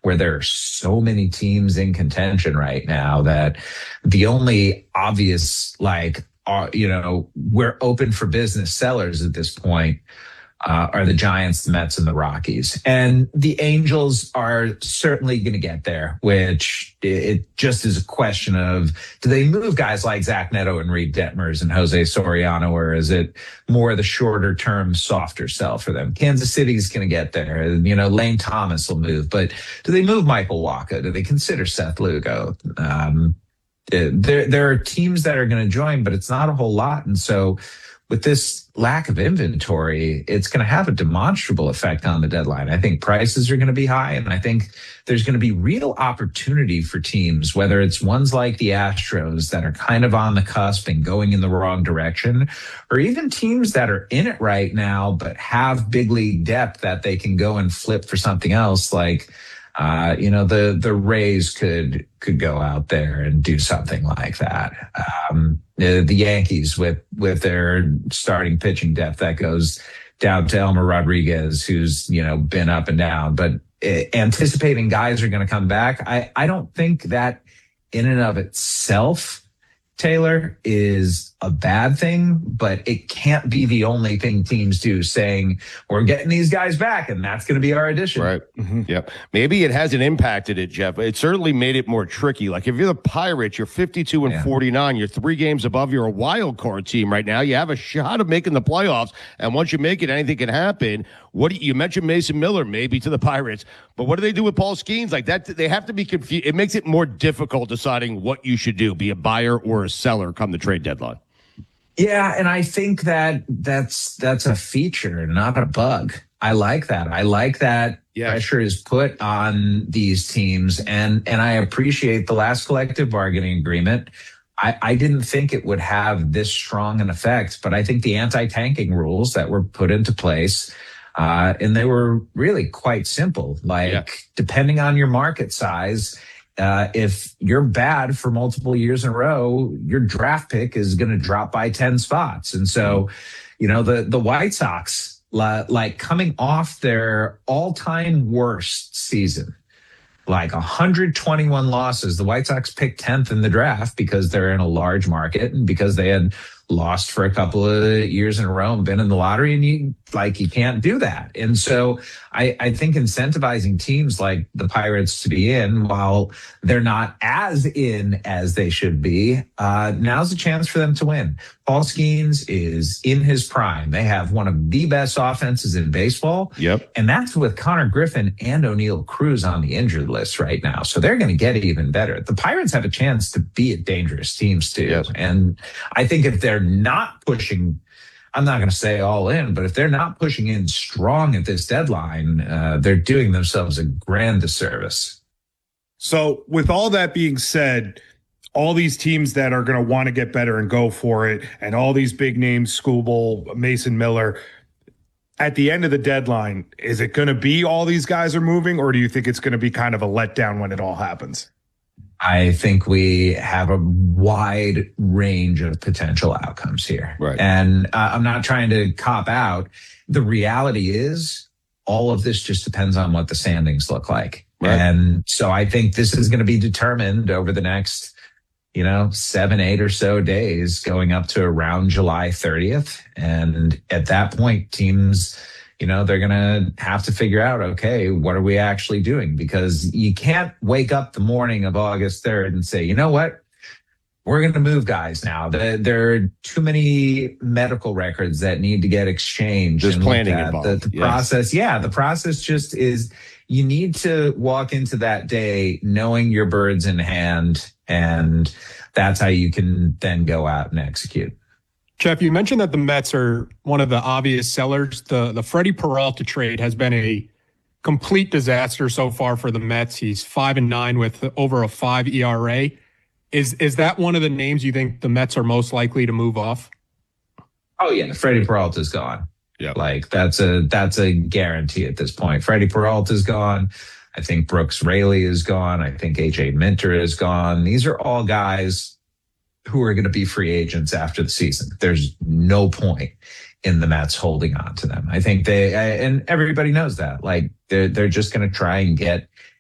where there are so many teams in contention right now that the only obvious, we're open for business sellers at this point are the Giants, the Mets, and the Rockies. And the Angels are certainly going to get there, which it just is a question of, do they move guys like Zach Neto and Reed Detmers and Jose Soriano, or is it more the shorter term, softer sell for them? Kansas City's going to get there. Lane Thomas will move, but do they move Michael Wacha? Do they consider Seth Lugo? There are teams that are going to join, but it's not a whole lot. And so with this lack of inventory, it's going to have a demonstrable effect on the deadline. I think prices are going to be high, and I think there's going to be real opportunity for teams, whether it's ones like the Astros that are kind of on the cusp and going in the wrong direction, or even teams that are in it right now but have big league depth that they can go and flip for something else. Like, the Rays could go out there and do something like that. The Yankees with their starting pitching depth that goes down to Elmer Rodriguez, who's, been up and down, but anticipating guys are going to come back. I don't think that in and of itself, Taylor, is a bad thing, but it can't be the only thing teams do, saying we're getting these guys back and that's going to be our addition. Right. Mm-hmm. Yep. Maybe it hasn't impacted it, Jeff. It certainly made it more tricky. Like if you're the Pirates, you're 52 and 49, you're 3 games above, you're a wild card team right now. You have a shot of making the playoffs. And once you make it, anything can happen. You mentioned Mason Miller, maybe to the Pirates, but what do they do with Paul Skeens? Like that, they have to be confused. It makes it more difficult deciding what you should do, be a buyer or a seller come the trade deadline. Yeah, and I think that's a feature, not a bug. I like that. I like that pressure is put on these teams, and I appreciate the last collective bargaining agreement. I didn't think it would have this strong an effect, but I think the anti-tanking rules that were put into place, and they were really quite simple. Depending on your market size, if you're bad for multiple years in a row, your draft pick is going to drop by 10 spots. And so, the White Sox, coming off their all-time worst season, 121 losses, the White Sox picked 10th in the draft because they're in a large market and because they had lost for a couple of years in a row and been in the lottery, and you can't do that. And so I think incentivizing teams like the Pirates to be in, while they're not as in as they should be, now's a chance for them to win. Paul Skeens is in his prime. They have one of the best offenses in baseball. Yep. And that's with Connor Griffin and O'Neal Cruz on the injured list right now. So they're going to get even better. The Pirates have a chance to be a dangerous team, too. Yes. And I think if they're not pushing, I'm not going to say all in, but if they're not pushing in strong at this deadline, they're doing themselves a grand disservice. So with all that being said, all these teams that are going to want to get better and go for it, and all these big names, Skubal, Mason Miller, at the end of the deadline, is it going to be all these guys are moving, or do you think it's going to be kind of a letdown when it all happens? I think we have a wide range of potential outcomes here. Right. And I'm not trying to cop out. The reality is all of this just depends on what the standings look like. Right. And so I think this is going to be determined over the next 7, 8 or so days going up to around July 30th. And at that point, teams, they're going to have to figure out, okay, what are we actually doing? Because you can't wake up the morning of August 3rd and say, you know what? We're going to move guys now. There are too many medical records that need to get exchanged. There's planning involved. The process, the process just is, you need to walk into that day knowing your bird's in hand, and that's how you can then go out and execute. Jeff, you mentioned that the Mets are one of the obvious sellers. The Freddie Peralta trade has been a complete disaster so far for the Mets. He's 5-9 with over a 5 ERA. Is that one of the names you think the Mets are most likely to move off? Oh yeah, Freddie Peralta's gone. Yeah, that's a guarantee at this point. Freddie Peralta's gone. I think Brooks Raley is gone. I think AJ Minter is gone. These are all guys who are going to be free agents after the season. There's no point in the Mets holding on to them. I think and everybody knows that. They're just going to try and get